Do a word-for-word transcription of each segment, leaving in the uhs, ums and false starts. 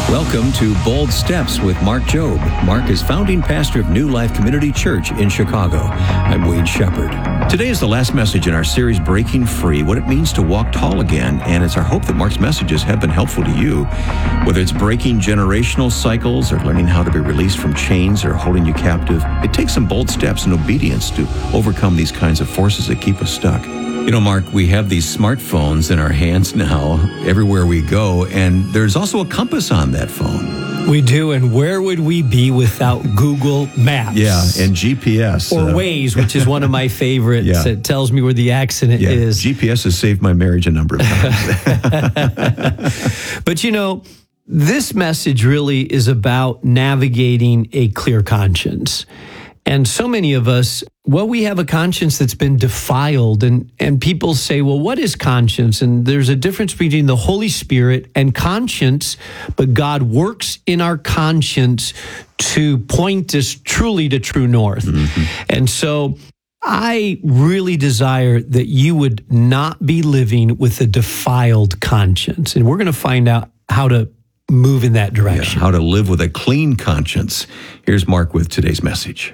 Welcome to Bold Steps with Mark Jobe. Mark is founding pastor of New Life Community Church in Chicago. I'm Wade Shepard. Today is the last message in our series, Breaking Free, what it means to walk tall again. And it's our hope that Mark's messages have been helpful to you, whether it's breaking generational cycles or learning how to be released from chains or holding you captive. It takes some bold steps and obedience to overcome these kinds of forces that keep us stuck. You know, Mark, we have these smartphones in our hands now everywhere we go, and there's also a compass on that phone. We do, and where would we be without Google Maps? Yeah, and G P S. Or uh, Waze, which is one of my favorites. Yeah. It tells me where the accident yeah, is. G P S has saved my marriage a number of times. But you know, this message really is about navigating a clear conscience. And so many of us, well, we have a conscience that's been defiled, and, and people say, well, what is conscience? And there's a difference between the Holy Spirit and conscience, but God works in our conscience to point us truly to true north. Mm-hmm. And so I really desire that you would not be living with a defiled conscience. And we're going to find out how to move in that direction. Yeah, how to live with a clean conscience. Here's Mark with today's message.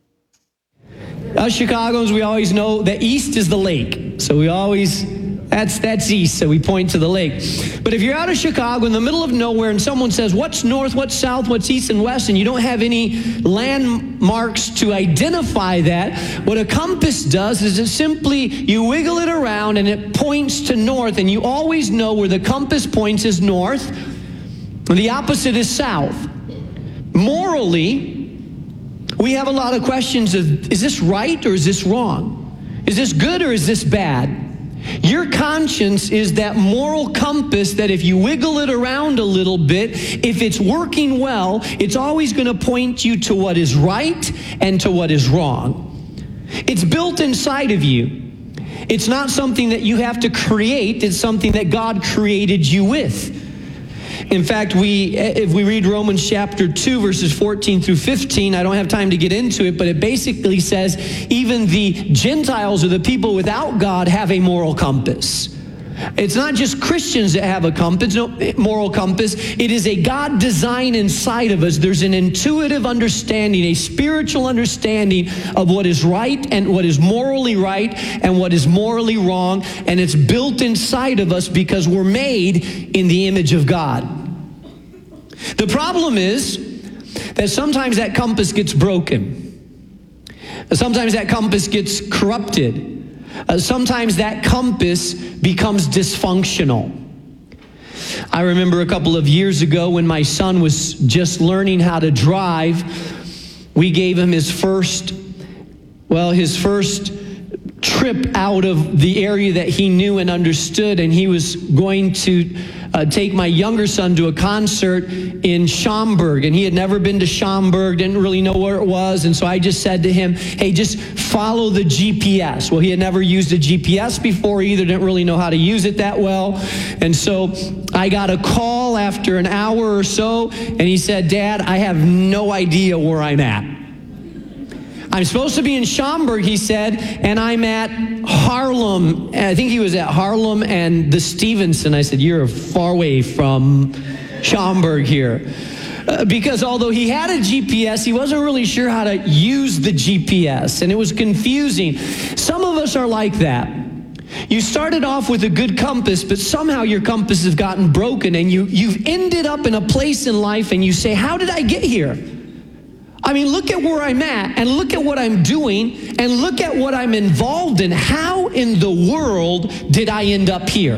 Us Chicagoans, we always know that east is the lake. So we always, that's that's east, so we point to the lake. But if you're out of Chicago in the middle of nowhere and someone says, what's north, what's south, what's east and west, and you don't have any landmarks to identify that, what a compass does is it simply, you wiggle it around and it points to north, and you always know where the compass points is north, and the opposite is south. Morally, we have a lot of questions of, is this right or is this wrong? Is this good or is this bad? Your conscience is that moral compass that if you wiggle it around a little bit, if it's working well, it's always going to point you to what is right and to what is wrong. It's built inside of you. It's not something that you have to create. It's something that God created you with. In fact, we if we read Romans chapter two, verses fourteen through fifteen, I don't have time to get into it, but it basically says even the Gentiles or the people without God have a moral compass. It's not just Christians that have a compass, no moral compass. It is a God design inside of us. There's an intuitive understanding, a spiritual understanding of what is right and what is morally right and what is morally wrong. And it's built inside of us because we're made in the image of God. The problem is that sometimes that compass gets broken. Sometimes that compass gets corrupted. Uh, sometimes that compass becomes dysfunctional. I remember a couple of years ago when my son was just learning how to drive, we gave him his first, well, his first trip out of the area that he knew and understood, and he was going to uh, take my younger son to a concert in Schaumburg, and he had never been to Schaumburg, didn't really know where it was, and so I just said to him, hey, just follow the G P S. Well, he had never used a G P S before either, didn't really know how to use it that well, and so I got a call after an hour or so, and he said, Dad, I have no idea where I'm at. I'm supposed to be in Schaumburg, he said, and I'm at Harlem. I think he was at Harlem and the Stevenson. I said, you're far away from Schaumburg here. Uh, because although he had a G P S, he wasn't really sure how to use the G P S, and it was confusing. Some of us are like that. You started off with a good compass, but somehow your compass has gotten broken, and you, you've ended up in a place in life, and you say, how did I get here? I mean, look at where I'm at, and look at what I'm doing, and look at what I'm involved in. How in the world did I end up here?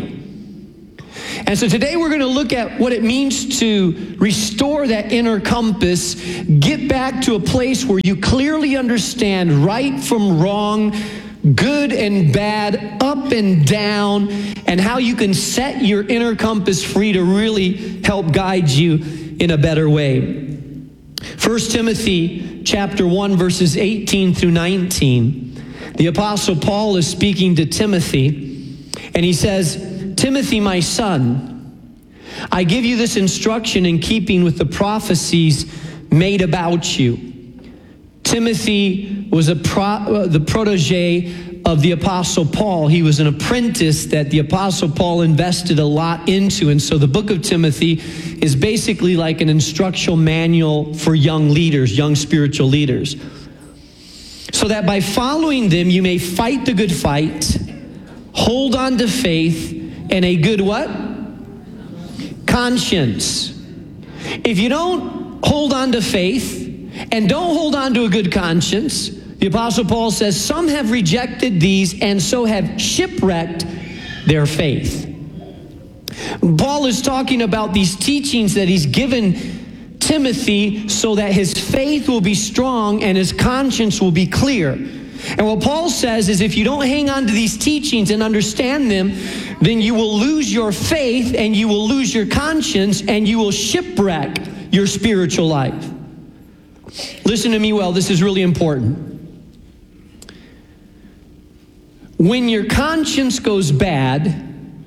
And so today we're going to look at what it means to restore that inner compass, get back to a place where you clearly understand right from wrong, good and bad, up and down, and how you can set your inner compass free to really help guide you in a better way. First Timothy chapter one, verses eighteen through nineteen. The Apostle Paul is speaking to Timothy, and he says, Timothy, my son, I give you this instruction in keeping with the prophecies made about you. Timothy was a pro, uh, the protege of the Apostle Paul. He was an apprentice that the Apostle Paul invested a lot into. And so the book of Timothy is basically like an instructional manual for young leaders, young spiritual leaders. So that by following them, you may fight the good fight, hold on to faith, and a good what? Conscience. If you don't hold on to faith and don't hold on to a good conscience, the Apostle Paul says, some have rejected these and so have shipwrecked their faith. Paul is talking about these teachings that he's given Timothy so that his faith will be strong and his conscience will be clear. And what Paul says is if you don't hang on to these teachings and understand them, then you will lose your faith and you will lose your conscience and you will shipwreck your spiritual life. Listen to me well, this is really important. When your conscience goes bad,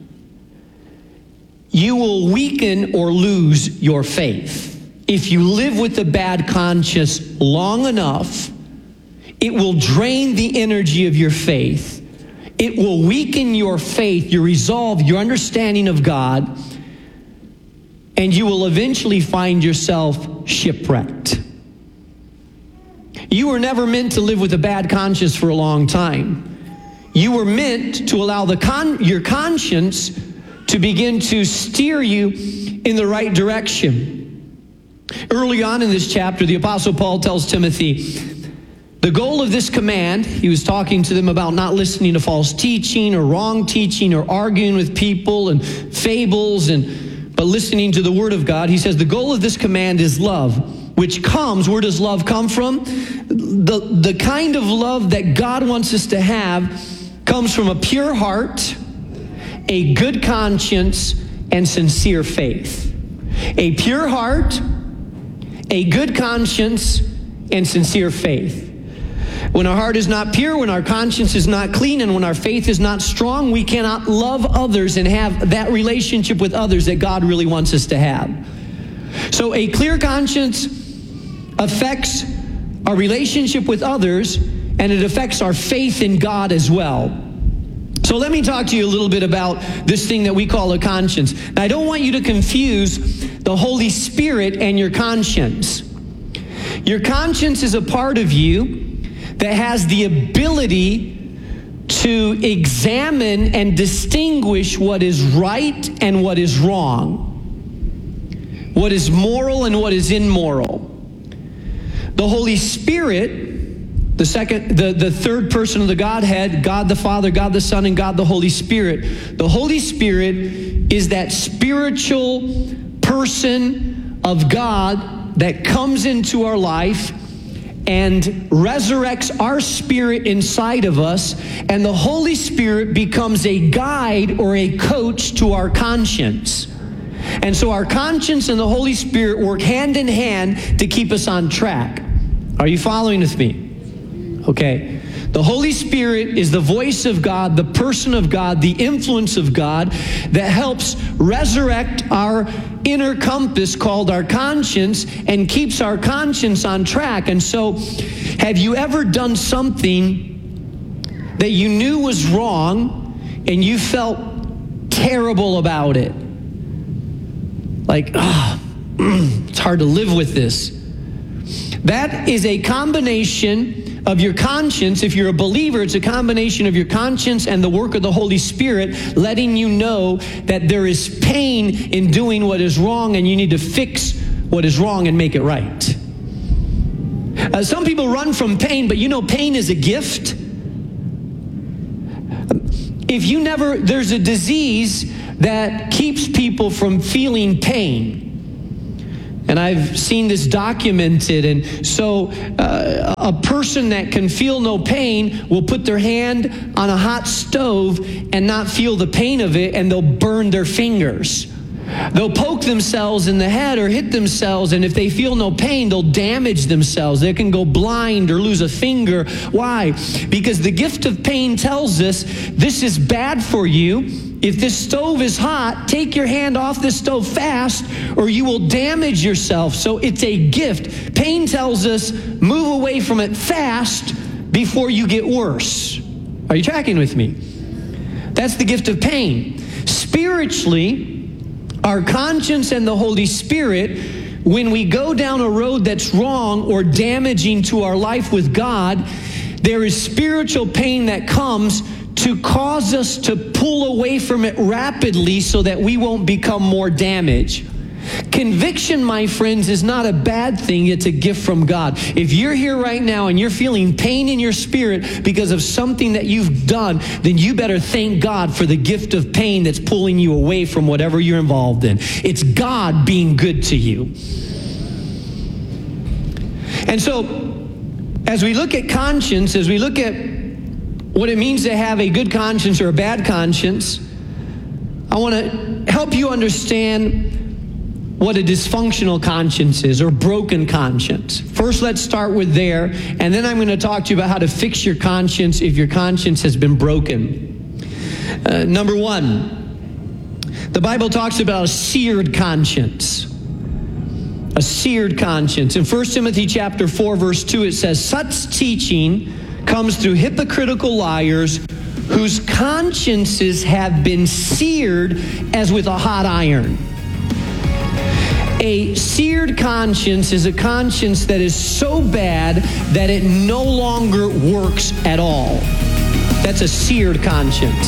you will weaken or lose your faith. If you live with a bad conscience long enough, it will drain the energy of your faith. It will weaken your faith, your resolve, your understanding of God, and you will eventually find yourself shipwrecked. You were never meant to live with a bad conscience for a long time. You were meant to allow the con- your conscience to begin to steer you in the right direction. Early on in this chapter, the Apostle Paul tells Timothy, the goal of this command, he was talking to them about not listening to false teaching or wrong teaching or arguing with people and fables, and but listening to the Word of God. He says the goal of this command is love, which comes, where does love come from? The, the kind of love that God wants us to have comes from a pure heart, a good conscience, and sincere faith. A pure heart, a good conscience, and sincere faith. When our heart is not pure, when our conscience is not clean, and when our faith is not strong, we cannot love others and have that relationship with others that God really wants us to have. So a clear conscience affects our relationship with others, and it affects our faith in God as well. So let me talk to you a little bit about this thing that we call a conscience. Now, I don't want you to confuse the Holy Spirit and your conscience. Your conscience is a part of you that has the ability to examine and distinguish what is right and what is wrong, what is moral and what is immoral. The Holy Spirit, the second, the, the third person of the Godhead, God the Father, God the Son, and God the Holy Spirit. The Holy Spirit is that spiritual person of God that comes into our life and resurrects our spirit inside of us, and the Holy Spirit becomes a guide or a coach to our conscience. And so our conscience and the Holy Spirit work hand in hand to keep us on track. Are you following with me? Okay. The Holy Spirit is the voice of God, the person of God, the influence of God that helps resurrect our inner compass called our conscience and keeps our conscience on track. And so, have you ever done something that you knew was wrong and you felt terrible about it? Like, ah, oh, it's hard to live with this. That is a combination of your conscience. If you're a believer, it's a combination of your conscience and the work of the Holy Spirit letting you know that there is pain in doing what is wrong and you need to fix what is wrong and make it right. Uh, some people run from pain, but you know pain is a gift. If you never, there's a disease that keeps people from feeling pain. And I've seen this documented. And so uh, a person that can feel no pain will put their hand on a hot stove and not feel the pain of it, and they'll burn their fingers. They'll poke themselves in the head or hit themselves, and if they feel no pain, they'll damage themselves. They can go blind or lose a finger. Why? Because the gift of pain tells us this is bad for you. If this stove is hot, take your hand off this stove fast or you will damage yourself. So it's a gift. Pain tells us move away from it fast before you get worse. Are you tracking with me? That's the gift of pain. Spiritually, our conscience and the Holy Spirit, when we go down a road that's wrong or damaging to our life with God, there is spiritual pain that comes to cause us to pull away from it rapidly so that we won't become more damaged. Conviction, my friends, is not a bad thing. It's a gift from God. If you're here right now and you're feeling pain in your spirit because of something that you've done, then you better thank God for the gift of pain that's pulling you away from whatever you're involved in. It's God being good to you. And so, as we look at conscience, as we look at what it means to have a good conscience or a bad conscience, I want to help you understand what a dysfunctional conscience is, or broken conscience. First, let's start with there, and then I'm going to talk to you about how to fix your conscience if your conscience has been broken. Uh, number one, the Bible talks about a seared conscience. A seared conscience. In First Timothy chapter four, verse two, it says, "Such teaching comes through hypocritical liars whose consciences have been seared as with a hot iron." A seared conscience is a conscience that is so bad that it no longer works at all. That's a seared conscience.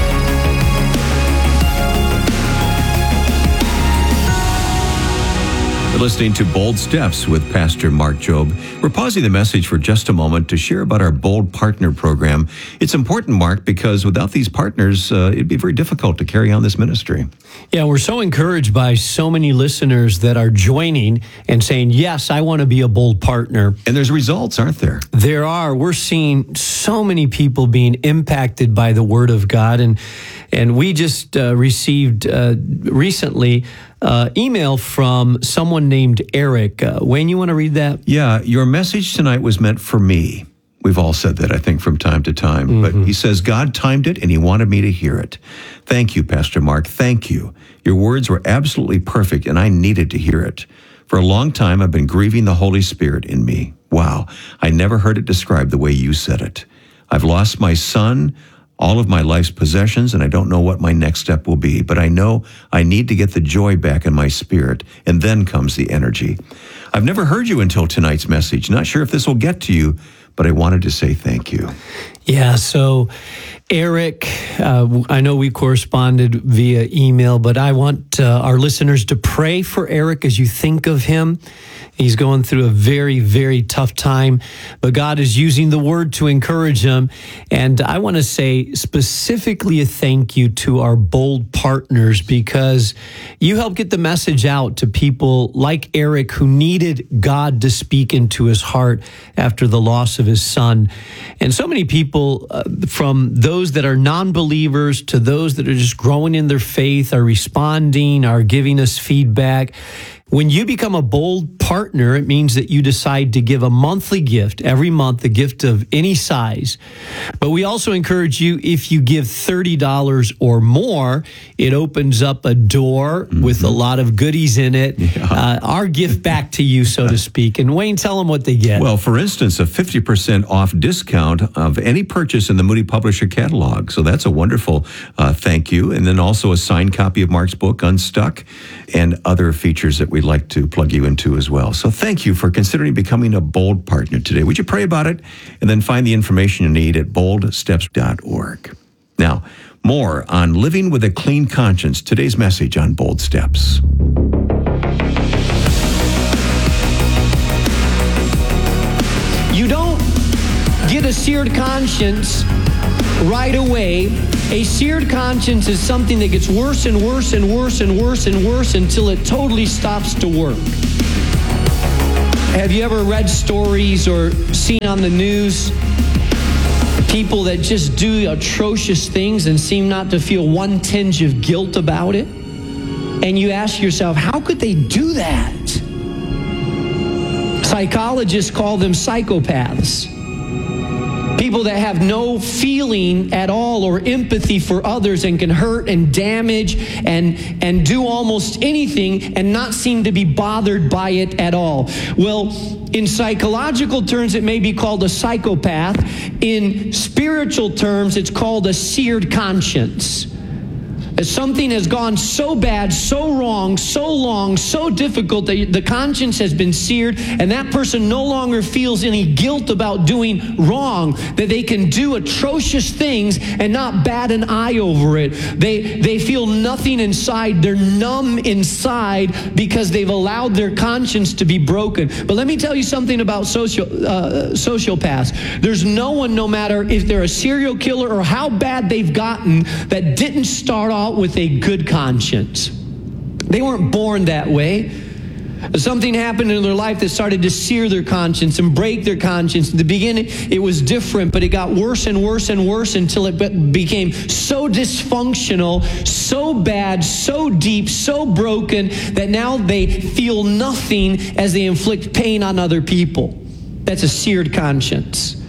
You're listening to Bold Steps with Pastor Mark Jobe. We're pausing the message for just a moment to share about our Bold Partner Program. It's important, Mark, because without these partners, uh, it'd be very difficult to carry on this ministry. Yeah, we're so encouraged by so many listeners that are joining and saying, yes, I want to be a bold partner. And there's results, aren't there? There are. We're seeing so many people being impacted by the Word of God. And and we just uh, received uh, recently uh, email from someone named Eric. Uh, Wayne, you want to read that? Yeah, your message tonight was meant for me. We've all said that, I think, from time to time. Mm-hmm. But he says, God timed it and he wanted me to hear it. Thank you, Pastor Mark. Thank you. Your words were absolutely perfect and I needed to hear it. For a long time, I've been grieving the Holy Spirit in me. Wow, I never heard it described the way you said it. I've lost my son, all of my life's possessions, and I don't know what my next step will be. But I know I need to get the joy back in my spirit, and then comes the energy. I've never heard you until tonight's message. Not sure if this will get to you, but I wanted to say thank you. Yeah, so Eric, uh, I know we corresponded via email, but I want uh, our listeners to pray for Eric as you think of him. He's going through a very, very tough time, but God is using the word to encourage him. And I want to say specifically a thank you to our bold partners, because you help get the message out to people like Eric who needed God to speak into his heart after the loss of his son. And so many people, uh, from those that are non-believers to those that are just growing in their faith, are responding, are giving us feedback. When you become a bold partner, it means that you decide to give a monthly gift, every month, a gift of any size. But we also encourage you, if you give thirty dollars or more, it opens up a door mm-hmm. with a lot of goodies in it. Yeah. Uh, our gift back to you, so to speak. And Wayne, tell them what they get. Well, for instance, a fifty percent off discount of any purchase in the Moody Publisher catalog. So that's a wonderful uh, thank you. And then also a signed copy of Mark's book, Unstuck, and other features that we We'd like to plug you into as well. So thank you for considering becoming a bold partner today. Would you pray about it and then find the information you need at bold steps dot org. Now, more on living with a clean conscience. Today's message on Bold Steps. You don't get a seared conscience right away. A seared conscience is something that gets worse and worse and worse and worse and worse until it totally stops to work. Have you ever read stories or seen on the news people that just do atrocious things and seem not to feel one tinge of guilt about it? And you ask yourself, how could they do that? Psychologists call them psychopaths. people that have no feeling at all or empathy for others and can hurt and damage and, and do almost anything and not seem to be bothered by it at all. Well, in psychological terms, it may be called a psychopath. In spiritual terms, it's called a seared conscience. Something has gone so bad, so wrong, so long, so difficult that the conscience has been seared, and that person no longer feels any guilt about doing wrong, that they can do atrocious things and not bat an eye over it. They, they feel nothing inside. They're numb inside because they've allowed their conscience to be broken. But let me tell you something about social, uh, sociopaths. There's no one, no matter if they're a serial killer or how bad they've gotten, that didn't start off with a good conscience. They weren't born that way. Something happened in their life that started to sear their conscience and break their conscience. In the beginning, it was different, but it got worse and worse and worse until it be- became so dysfunctional, so bad, so deep, so broken, that now they feel nothing as they inflict pain on other people. That's a seared conscience.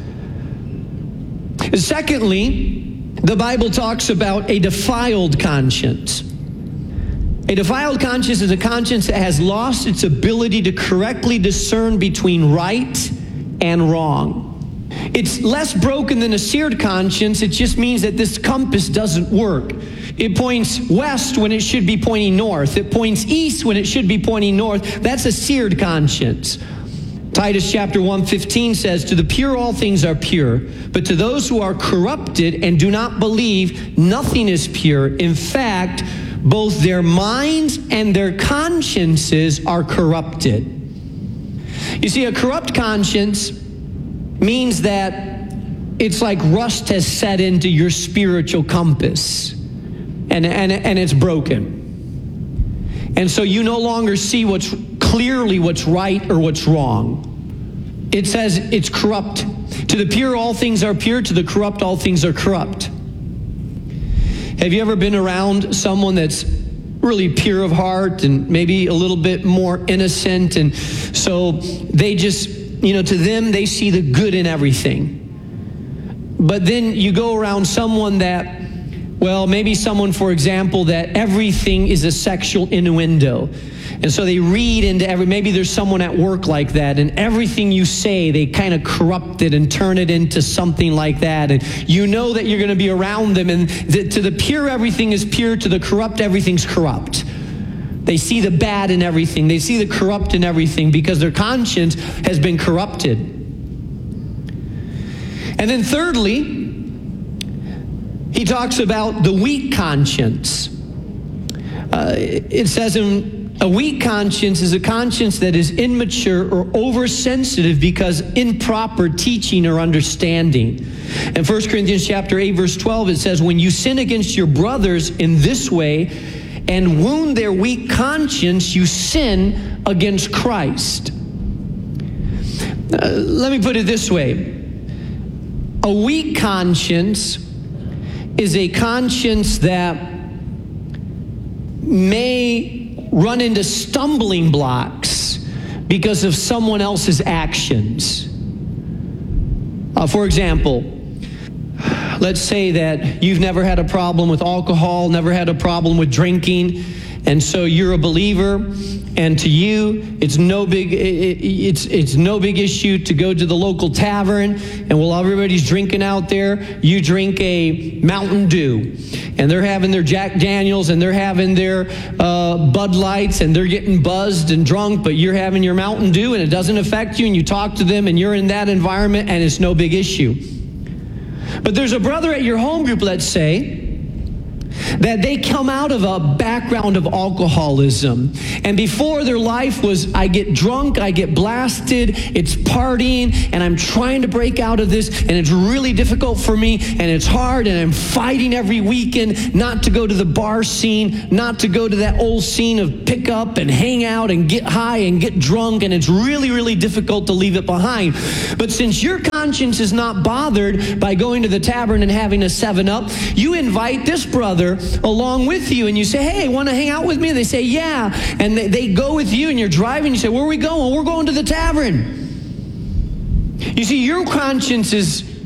Secondly, the Bible talks about a defiled conscience. A defiled conscience is a conscience that has lost its ability to correctly discern between right and wrong. It's less broken than a seared conscience. It just means that this compass doesn't work. It points west when it should be pointing north. It points east when it should be pointing north. That's a seared conscience. Titus chapter one fifteen says, "To the pure all things are pure, but to those who are corrupted and do not believe, nothing is pure. In fact, both their minds and their consciences are corrupted." You see, a corrupt conscience means that it's like rust has set into your spiritual compass, and, and, and it's broken. And so you no longer see what's clearly what's right or what's wrong. It says it's corrupt. To the pure, all things are pure. To the corrupt, all things are corrupt. Have you ever been around someone that's really pure of heart and maybe a little bit more innocent, and so they just, you know, to them, they see the good in everything. But then you go around someone that, well, maybe someone, for example, that everything is a sexual innuendo. And so they read into every, maybe there's someone at work like that, and everything you say, they kind of corrupt it and turn it into something like that. And you know that you're going to be around them, and the, to the pure, everything is pure. To the corrupt, everything's corrupt. They see the bad in everything. They see the corrupt in everything because their conscience has been corrupted. And then thirdly, he talks about the weak conscience. Uh, it says in a weak conscience is a conscience that is immature or oversensitive because improper teaching or understanding. In First Corinthians chapter eight, verse twelve, it says, "When you sin against your brothers in this way and wound their weak conscience, you sin against Christ." Uh, let me put it this way. A weak conscience is a conscience that may run into stumbling blocks because of someone else's actions. Uh, for example, let's say that you've never had a problem with alcohol, never had a problem with drinking, and so you're a believer, and to you, it's no big, it, it's it's no big issue to go to the local tavern, and while everybody's drinking out there, you drink a Mountain Dew, and they're having their Jack Daniels, and they're having their uh, Bud Lights, and they're getting buzzed and drunk, but you're having your Mountain Dew, and it doesn't affect you, and you talk to them, and you're in that environment, and it's no big issue. But there's a brother at your home group, let's say, that they come out of a background of alcoholism. And before, their life was, I get drunk, I get blasted, it's partying, and I'm trying to break out of this, and it's really difficult for me, and it's hard, and I'm fighting every weekend not to go to the bar scene, not to go to that old scene of pick up and hang out and get high and get drunk, and it's really, really difficult to leave it behind. But since your conscience is not bothered by going to the tavern and having a seven up, you invite this brother along with you, and you say, "Hey, want to hang out with me?" And they say, "Yeah." And they, they go with you, and you're driving. You say, "Where are we going?" "We're going to the tavern." You see, your conscience is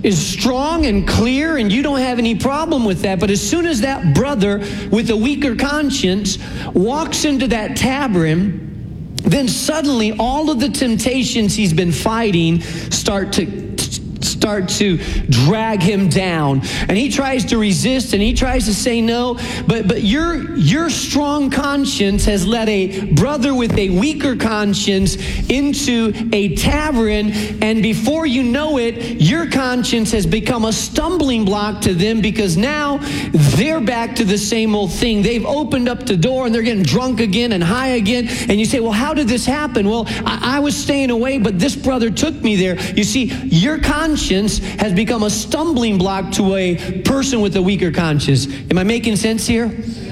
is strong and clear and you don't have any problem with that. But as soon as that brother with a weaker conscience walks into that tavern, then suddenly all of the temptations he's been fighting start to start to drag him down, and he tries to resist and he tries to say no, but but your your strong conscience has led a brother with a weaker conscience into a tavern, and before you know it, your conscience has become a stumbling block to them, because now they're back to the same old thing. They've opened up the door and they're getting drunk again and high again, and you say, well, how did this happen? Well, I, I was staying away, but this brother took me there. You see, your conscience has become a stumbling block to a person with a weaker conscience. Am I making sense here?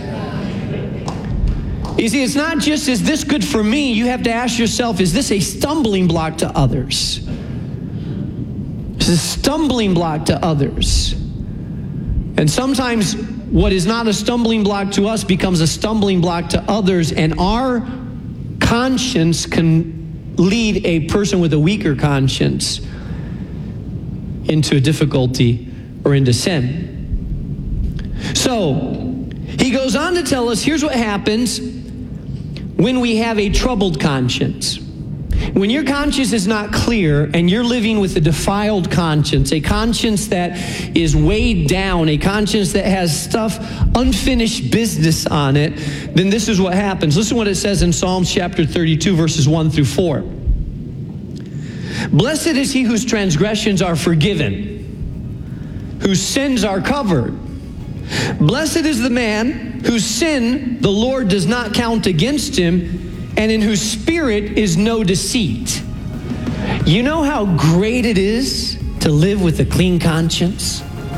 You see, it's not just, is this good for me? You have to ask yourself, is this a stumbling block to others? It's a stumbling block to others. And sometimes what is not a stumbling block to us becomes a stumbling block to others, and our conscience can lead a person with a weaker conscience into a difficulty or into sin. So he goes on to tell us, here's what happens when we have a troubled conscience. When your conscience is not clear and you're living with a defiled conscience, a conscience that is weighed down, a conscience that has stuff, unfinished business on it, then this is what happens. Listen to what it says in Psalms chapter thirty-two, verses one through four. Blessed is he whose transgressions are forgiven, whose sins are covered. Blessed is the man whose sin the Lord does not count against him, and in whose spirit is no deceit. You know how great it is to live with a clean conscience?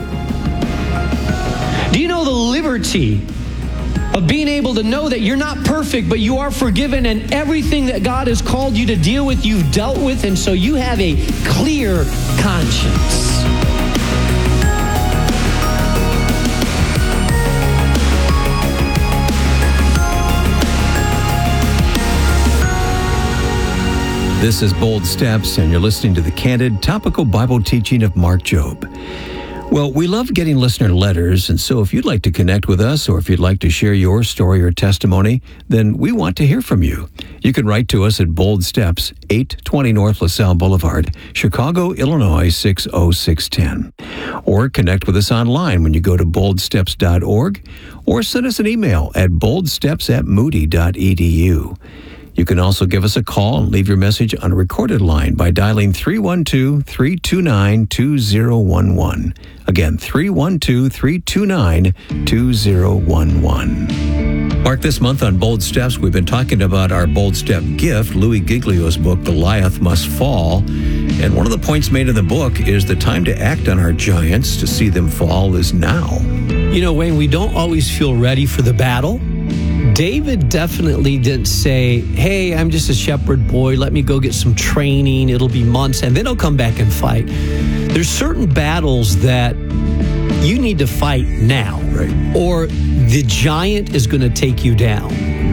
Do you know the liberty of being able to know that you're not perfect, but you are forgiven, and everything that God has called you to deal with, you've dealt with, and so you have a clear conscience. This is Bold Steps, and you're listening to the candid, topical Bible teaching of Mark Jobe. Well, we love getting listener letters, and so if you'd like to connect with us, or if you'd like to share your story or testimony, then we want to hear from you. You can write to us at Bold Steps, eight twenty North LaSalle Boulevard, Chicago, Illinois, six oh six one oh. Or connect with us online when you go to bold steps dot org, or send us an email at boldsteps at moody dot e d u. You can also give us a call and leave your message on a recorded line by dialing three one two, three two nine, two zero one one. Again, three one two, three two nine, two zero one one. Mark, this month on Bold Steps, we've been talking about our Bold Step gift, Louis Giglio's book, Goliath Must Fall. And one of the points made in the book is the time to act on our giants, to see them fall, is now. You know, Wayne, we don't always feel ready for the battle. David definitely didn't say, hey, I'm just a shepherd boy, let me go get some training, it'll be months, and then I'll come back and fight. There's certain battles that you need to fight now, right, or the giant is going to take you down.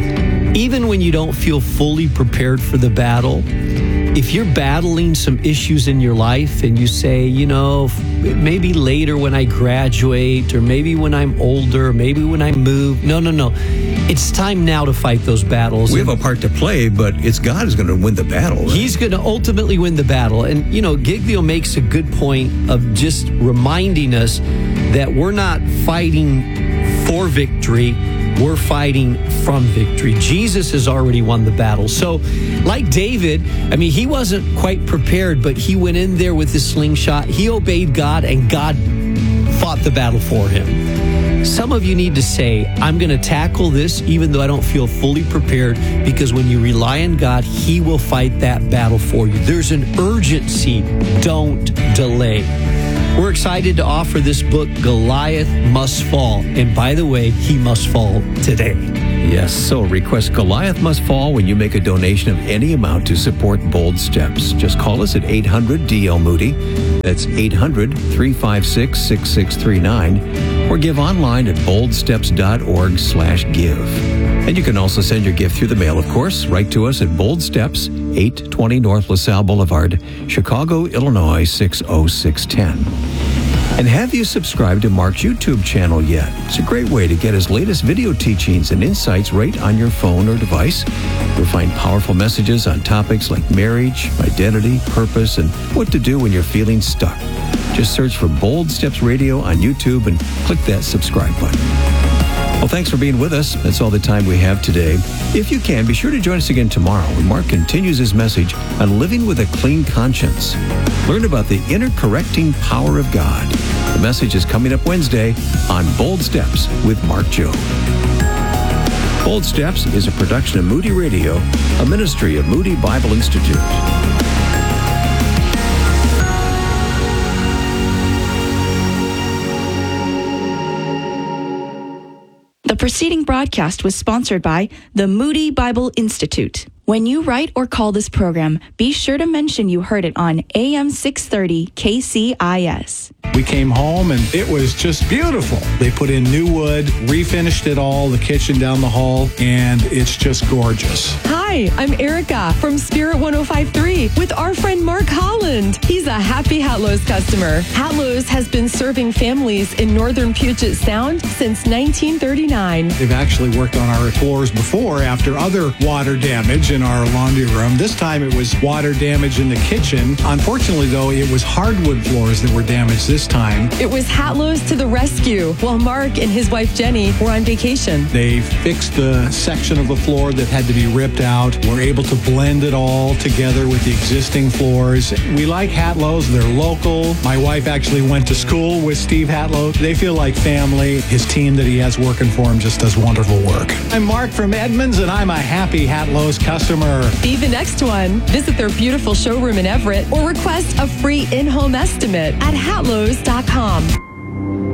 Even when you don't feel fully prepared for the battle, if you're battling some issues in your life and you say, you know, maybe later when I graduate, or maybe when I'm older, maybe when I move. No, no, no. It's time now to fight those battles. We have a part to play, but it's God who's going to win the battle. Right? He's going to ultimately win the battle. And, you know, Giglio makes a good point of just reminding us that we're not fighting for victory. We're fighting from victory. Jesus has already won the battle. So, like David, I mean, he wasn't quite prepared, but he went in there with his slingshot. He obeyed God, and God fought the battle for him. Some of you need to say, I'm going to tackle this even though I don't feel fully prepared, because when you rely on God, He will fight that battle for you. There's an urgency. Don't delay. We're excited to offer this book, Goliath Must Fall. And by the way, he must fall today. Yes, so request Goliath Must Fall when you make a donation of any amount to support Bold Steps. Just call us at eight hundred D L Moody. That's eight hundred, three five six, six six three nine. Or give online at boldsteps dot org slash give. And you can also send your gift through the mail, of course. Write to us at Bold Steps, eight twenty North LaSalle Boulevard, Chicago, Illinois, six oh six one oh. And have you subscribed to Mark's YouTube channel yet? It's a great way to get his latest video teachings and insights right on your phone or device. You'll find powerful messages on topics like marriage, identity, purpose, and what to do when you're feeling stuck. Just search for Bold Steps Radio on YouTube and click that subscribe button. Well, thanks for being with us. That's all the time we have today. If you can, be sure to join us again tomorrow when Mark continues his message on living with a clean conscience. Learn about the inner correcting power of God. The message is coming up Wednesday on Bold Steps with Mark Jobe. Bold Steps is a production of Moody Radio, a ministry of Moody Bible Institute. The preceding broadcast was sponsored by the Moody Bible Institute. When you write or call this program, be sure to mention you heard it on A M six thirty K C I S. We came home and it was just beautiful. They put in new wood, refinished it all, the kitchen down the hall, and it's just gorgeous. Hi, I'm Erica from Spirit one oh five point three with our friend Mark Holland. He's a happy Hatlo's customer. Hatlo's has been serving families in northern Puget Sound since nineteen thirty-nine. They've actually worked on our floors before after other water damage in our laundry room. This time it was water damage in the kitchen. Unfortunately, though, it was hardwood floors that were damaged this time. It was Hatlo's to the rescue while Mark and his wife Jenny were on vacation. They fixed the section of the floor that had to be ripped out. We're able to blend it all together with the existing floors. We like Hatlo's. They're local. My wife actually went to school with Steve Hatlo. They feel like family. His team that he has working for him just does wonderful work. I'm Mark from Edmonds, and I'm a happy Hatlo's customer. Be the next one. Visit their beautiful showroom in Everett or request a free in-home estimate at hatlos dot com.